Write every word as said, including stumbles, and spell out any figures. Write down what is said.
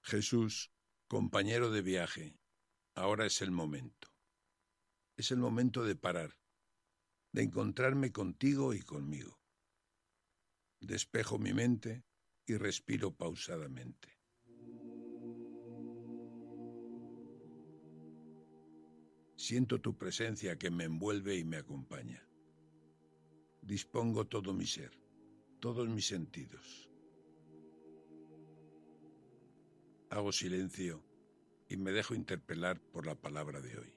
Jesús, compañero de viaje, ahora es el momento. Es el momento de parar, de encontrarme contigo y conmigo. Despejo mi mente y respiro pausadamente. Siento tu presencia que me envuelve y me acompaña. Dispongo todo mi ser, todos mis sentidos. Hago silencio y me dejo interpelar por la palabra de hoy.